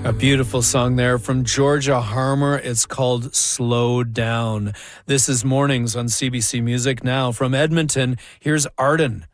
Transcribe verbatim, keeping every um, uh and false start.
A beautiful song there from Georgia Harmer. It's called Slow Down. This is Mornings on C B C Music. Now from Edmonton, here's Arden